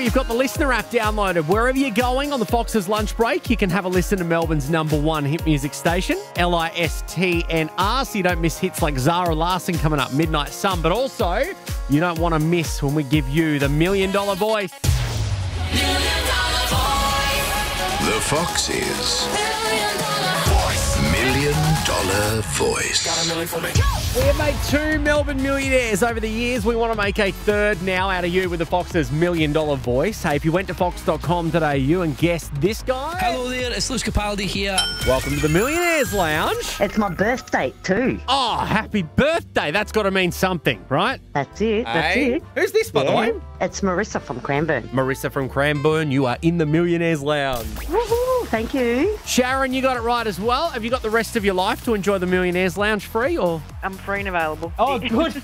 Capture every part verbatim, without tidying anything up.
You've got the Listener app downloaded. Wherever you're going on the Fox's lunch break, you can have a listen to Melbourne's number one hit music station, L I S T N R, so you don't miss hits like Zara Larsson coming up, Midnight Sun. But also, you don't want to miss when we give you the Million Dollar Voice. Million Dollar Voice. The Fox's Million Dollar Voice. Million Dollar Voice. Got a million for me. We have made two Melbourne millionaires over the years. We want to make a third now out of you with the Fox's Million Dollar Voice. Hey, if you went to fox dot com dot a u and guessed this guy. Hello there, it's Lewis Capaldi here. Welcome to the Millionaires Lounge. It's my birthday too. Oh, happy birthday. That's got to mean something, right? That's it. That's Hey, it. who's this, by the Yeah. way? It's Marissa from Cranbourne. Marissa from Cranbourne. You are in the Millionaires Lounge. Woohoo, thank you. Sharon, you got it right as well. Have you got the rest of your life to enjoy the Millionaires Lounge free, or? I'm free and available. Oh, good.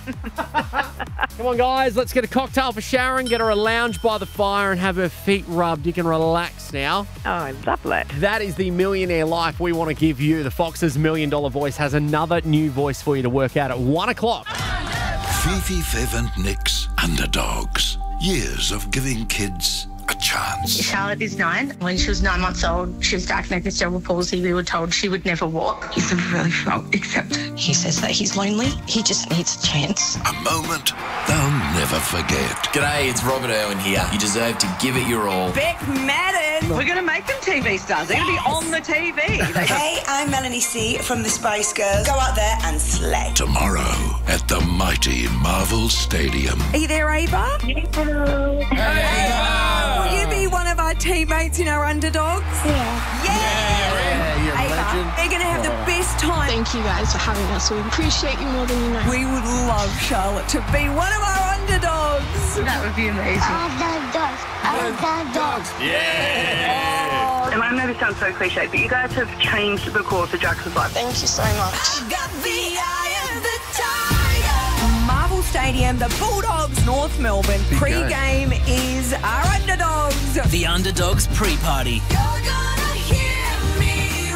Come on, guys. Let's get a cocktail for Sharon, get her a lounge by the fire and have her feet rubbed. You can relax now. Oh, lovely. That is the millionaire life we want to give you. The Fox's Million Dollar Voice has another new voice for you to work out at one o'clock. Fifi, Viv and Nick's Underdogs. Years of giving kids a chance. Charlotte is nine. When she was nine months old, she was diagnosed with cerebral palsy. We were told she would never walk. He's really felt accepted. He says that he's lonely. He just needs a chance. A moment they'll never forget. G'day, it's Robert Irwin here. You deserve to give it your all. Beck Madden. We're going to make them T V stars. They're going to be on the T V. Hey, I'm Melanie C from the Spice Girls. Go out there and slay. Tomorrow at the mighty Marvel Stadium. Are you there, Ava? Hello. Hey, will you be one of our teammates in our Underdogs? Yeah. Yeah! you're a Ava, legend. they're going to have the best time. Thank you guys for having us. We appreciate you more than you know. We would love Charlotte to be one of our underdogs. That would be amazing. Underdogs. Underdogs. Yeah. And I know this sounds so cliche, but you guys have changed the course of Jackson's life. Thank you so much. Got the eye of the tiger. Marvel Stadium, the Bulldogs, North Melbourne. Pre-game is our Underdogs. The Underdogs pre-party. You're gonna hear me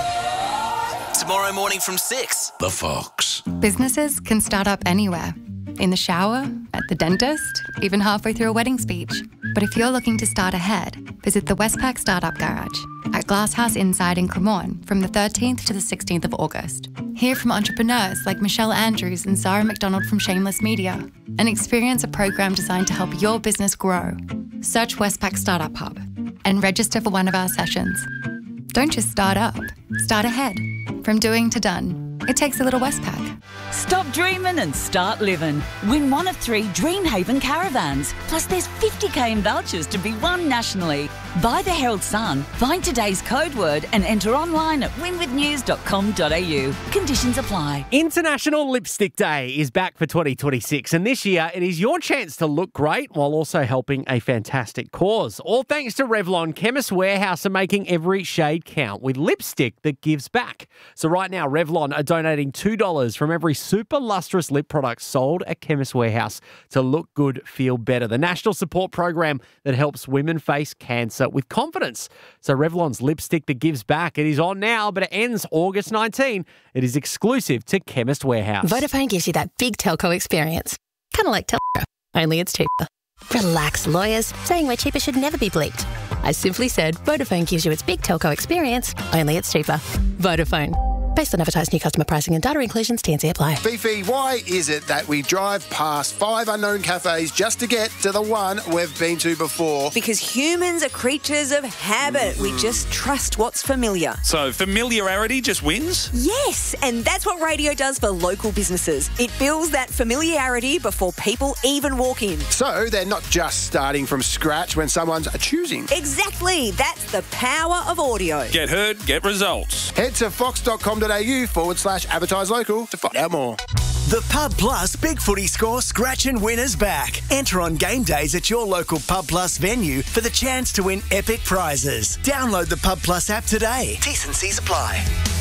roar. Tomorrow morning from six. The Fox. Businesses can start up anywhere. In the shower, at the dentist, even halfway through a wedding speech. But if you're looking to start ahead, visit the Westpac Startup Garage at Glasshouse Inside in Cremorne from the thirteenth to the sixteenth of August. Hear from entrepreneurs like Michelle Andrews and Zara McDonald from Shameless Media and experience a program designed to help your business grow. Search Westpac Startup Hub and register for one of our sessions. Don't just start up, start ahead. From doing to done. It takes a little Westpac. Stop dreaming and start living. Win one of three Dreamhaven caravans. Plus there's fifty k in vouchers to be won nationally. Buy the Herald Sun, find today's code word and enter online at win with news dot com dot a u. Conditions apply. International Lipstick Day is back for twenty twenty-six, and this year it is your chance to look great while also helping a fantastic cause. All thanks to Revlon, Chemist Warehouse are making every shade count with lipstick that gives back. So right now, Revlon are donating two dollars from every super lustrous lip product sold at Chemist Warehouse to look good, feel better. The national support program that helps women face cancer with confidence. So Revlon's lipstick that gives back, it is on now, but it ends August nineteenth. It is exclusive to Chemist Warehouse. Vodafone gives you that big telco experience. Kind of like Telco, only it's cheaper. Relax, lawyers. Saying we're cheaper should never be bleeped. I simply said Vodafone gives you its big telco experience, only it's cheaper. Vodafone. Based on advertised new customer pricing and data inclusions, T and C apply. Fifi, why is it that we drive past five unknown cafes just to get to the one we've been to before? Because humans are creatures of habit. We just trust what's familiar. So familiarity just wins? Yes, and that's what radio does for local businesses. It builds that familiarity before people even walk in. So they're not just starting from scratch when someone's choosing. Exactly. That's the power of audio. Get heard, get results. Head to fox dot com dot a u forward slash advertise local to find out more. The Pub Plus Big Footy Score Scratch and Win is back. Enter on game days at your local Pub Plus venue for the chance to win epic prizes. Download the Pub Plus app today. T's and C's apply.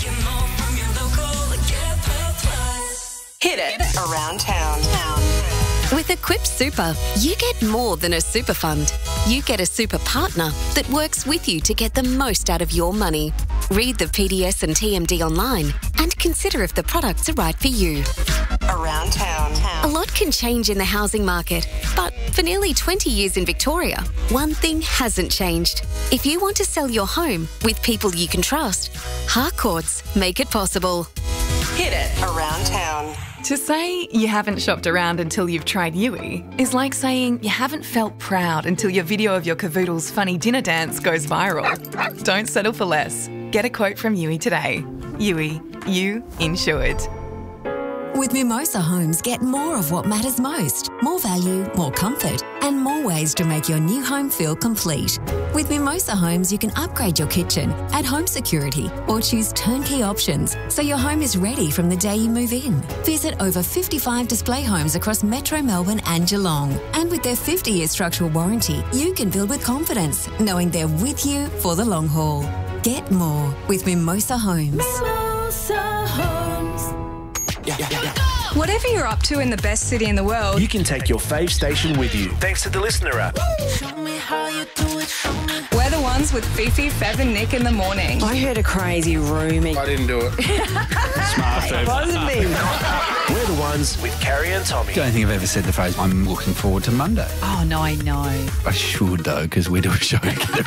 Hit it around town. With Equip Super, you get more than a super fund. You get a super partner that works with you to get the most out of your money. Read the P D S and T M D online and consider if the products are right for you. around town. A lot can change in the housing market, but for nearly twenty years in Victoria, one thing hasn't changed. If you want to sell your home with people you can trust, Harcourts make it possible. Hit it around town. To say you haven't shopped around until you've tried Yui is like saying you haven't felt proud until your video of your cavoodle's funny dinner dance goes viral. Don't settle for less. Get a quote from Yui today. Yui, you insured. With Mimosa Homes, get more of what matters most. More value, more comfort, and more ways to make your new home feel complete. With Mimosa Homes, you can upgrade your kitchen, add home security, or choose turnkey options so your home is ready from the day you move in. Visit over fifty-five display homes across Metro Melbourne and Geelong. And with their fifty-year structural warranty, you can build with confidence, knowing they're with you for the long haul. Get more with Mimosa Homes. Mimosa Homes. Yeah, yeah, yeah. Whatever you're up to in the best city in the world, You can take your fave station with you thanks to the Listener app. we're the ones with Fifi, Fev and Nick in the morning. I heard a crazy rumour. I didn't do it. Smart, Fev. Wasn't me. We're the ones with Carrie and Tommy. I don't think I've ever said the phrase, I'm looking forward to Monday. Oh, no, I know. I should, though, because we do a show together.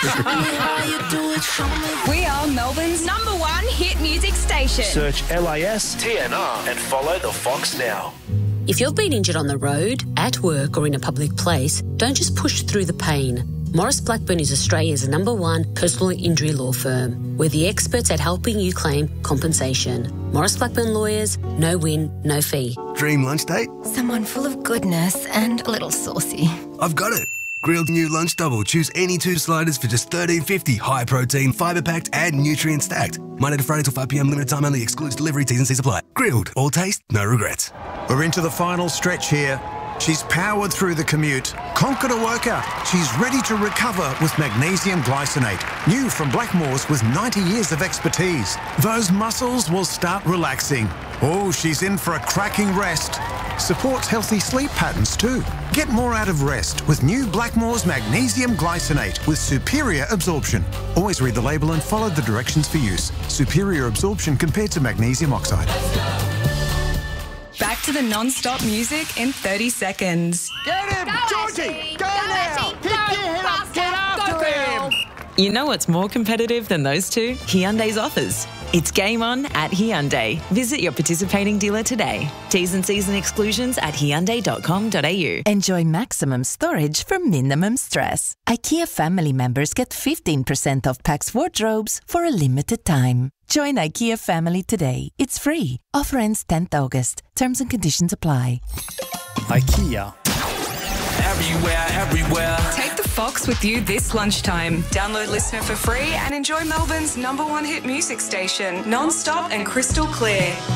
We are Melbourne's number one hit music station. Search L A S T N R and follow the Fox now. If you've been injured on the road, at work or in a public place, don't just push through the pain. Morris Blackburn is Australia's number one personal injury law firm. We're the experts at helping you claim compensation. Morris Blackburn Lawyers, no win, no fee. Dream lunch date? Someone full of goodness and a little saucy. I've got it. Grilled new lunch double. Choose any two sliders for just thirteen fifty. High protein, fibre packed, and nutrient stacked. Monday to Friday till five p.m. Limited time only. Excludes delivery. T's and C's apply. Grilled. All taste, no regrets. We're into the final stretch here. She's powered through the commute, conquered a workout. She's ready to recover with magnesium glycinate. New from Blackmores with ninety years of expertise. Those muscles will start relaxing. Oh, she's in for a cracking rest. Supports healthy sleep patterns too. Get more out of rest with new Blackmores Magnesium Glycinate with superior absorption. Always read the label and follow the directions for use. Superior absorption compared to magnesium oxide. Back to the non-stop music in thirty seconds. Get him, Georgie! Go, now! Pick your head up, get after him! You know what's more competitive than those two? Hyundai's offers. It's game on at Hyundai. Visit your participating dealer today. T's and C's and exclusions at hyundai dot com dot a u. Enjoy maximum storage for minimum stress. IKEA family members get fifteen percent off Pax wardrobes for a limited time. Join IKEA family today. It's free. Offer ends tenth August. Terms and conditions apply. IKEA. Everywhere, everywhere. Take the Fox with you this lunchtime. Download Listener for free and enjoy Melbourne's number one hit music station, non-stop and crystal clear.